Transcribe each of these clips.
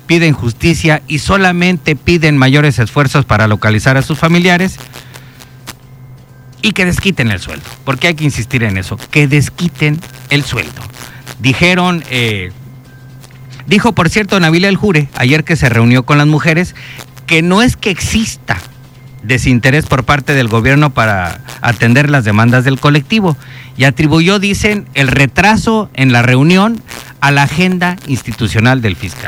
piden justicia y solamente piden mayores esfuerzos para localizar a sus familiares y que desquiten el sueldo, porque hay que insistir en eso, que desquiten el sueldo. Dijo, por cierto, Nabila El Jure, ayer que se reunió con las mujeres, que no es que exista desinterés por parte del gobierno para atender las demandas del colectivo, y atribuyó, dicen, el retraso en la reunión a la agenda institucional del fiscal.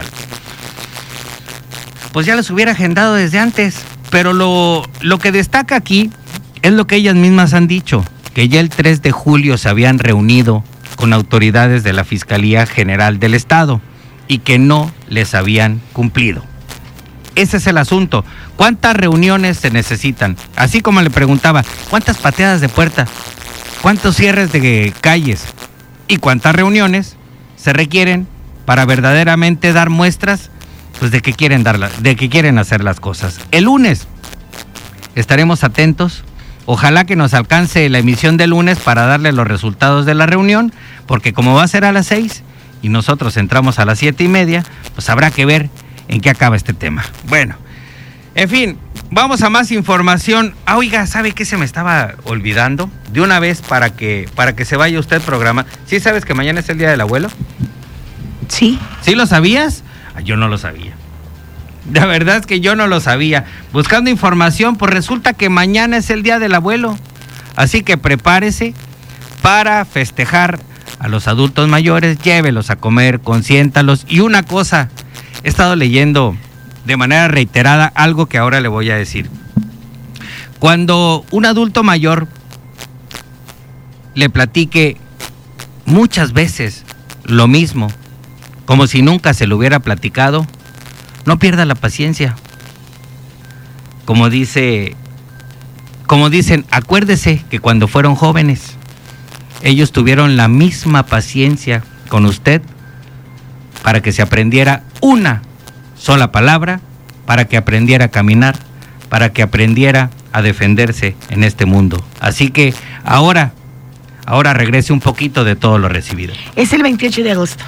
Pues ya los hubiera agendado desde antes, pero lo que destaca aquí es lo que ellas mismas han dicho, que ya el 3 de julio se habían reunido con autoridades de la Fiscalía General del Estado y que no les habían cumplido. Ese es el asunto. ¿Cuántas reuniones se necesitan? Así como le preguntaba, ¿cuántas pateadas de puerta? ¿Cuántos cierres de calles? ¿Y cuántas reuniones se requieren para verdaderamente dar muestras, pues, de que quieren hacer las cosas? El lunes estaremos atentos. Ojalá que nos alcance la emisión del lunes para darle los resultados de la reunión, porque como va a ser a las 6 y nosotros entramos a las 7:30, pues habrá que ver en qué acaba este tema. Bueno, en fin, vamos a más información. Oiga, ¿sabe qué se me estaba olvidando? De una vez para que se vaya usted programa. ¿Sí sabes que mañana es el Día del Abuelo? Sí. ¿Sí lo sabías? Yo no lo sabía. La verdad es que yo no lo sabía. Buscando información, pues resulta que mañana es el Día del Abuelo. Así que prepárese para festejar a los adultos mayores, llévelos a comer, consiéntalos. Y una cosa, he estado leyendo de manera reiterada algo que ahora le voy a decir. Cuando un adulto mayor le platique muchas veces lo mismo, como si nunca se lo hubiera platicado, no pierda la paciencia. Como dicen, acuérdese que cuando fueron jóvenes, ellos tuvieron la misma paciencia con usted para que se aprendiera una sola palabra, para que aprendiera a caminar, para que aprendiera a defenderse en este mundo. Así que ahora regrese un poquito de todo lo recibido. Es el 28 de agosto.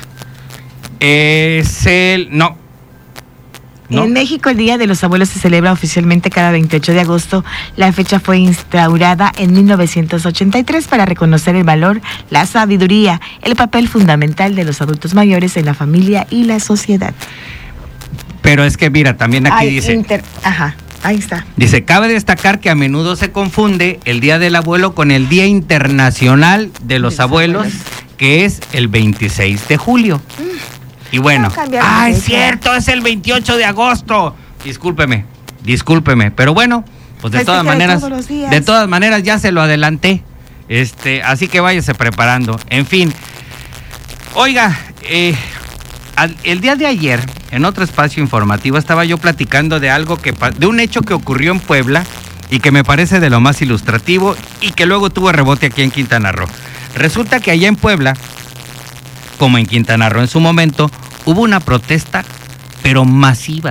No. En México, el Día de los Abuelos se celebra oficialmente cada 28 de agosto. La fecha fue instaurada en 1983 para reconocer el valor, la sabiduría, el papel fundamental de los adultos mayores en la familia y la sociedad. Pero es que mira, también aquí dice... Ahí está. Dice, cabe destacar que a menudo se confunde el Día del Abuelo con el Día Internacional de los Abuelos, que es el 26 de julio. Y bueno, es cierto, es el 28 de agosto. Discúlpeme, pero bueno, pues de todas maneras ya se lo adelanté. Así que váyase preparando. En fin, oiga, el día de ayer, en otro espacio informativo, estaba yo platicando de de un hecho que ocurrió en Puebla y que me parece de lo más ilustrativo y que luego tuvo rebote aquí en Quintana Roo. Resulta que allá en Puebla, como en Quintana Roo en su momento, hubo una protesta, pero masiva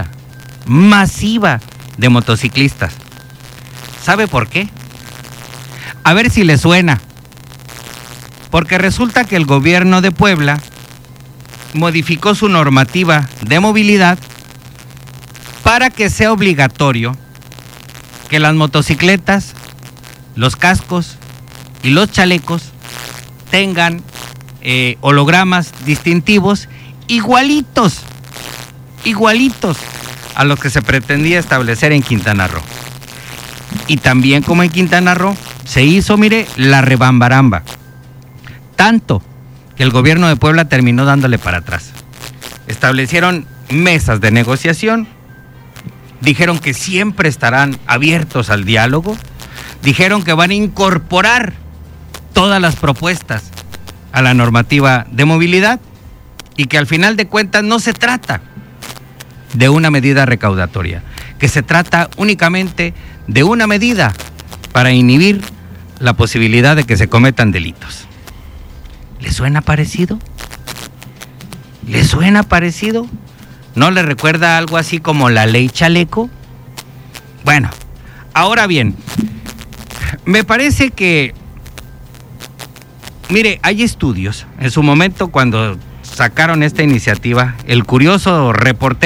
de motociclistas. ¿Sabe por qué? A ver si le suena. Porque resulta que el gobierno de Puebla modificó su normativa de movilidad para que sea obligatorio que las motocicletas, los cascos y los chalecos tengan hologramas distintivos igualitos a los que se pretendía establecer en Quintana Roo. Y también como en Quintana Roo se hizo, mire, la rebambaramba. Tanto que el gobierno de Puebla terminó dándole para atrás. Establecieron mesas de negociación, dijeron que siempre estarán abiertos al diálogo, dijeron que van a incorporar todas las propuestas a la normativa de movilidad y que al final de cuentas no se trata de una medida recaudatoria, que se trata únicamente de una medida para inhibir la posibilidad de que se cometan delitos. ¿Le suena parecido? ¿Le suena parecido? ¿No le recuerda algo así como la ley chaleco? Bueno, ahora bien, me parece que, mire, hay estudios. En su momento, cuando sacaron esta iniciativa, el curioso reportero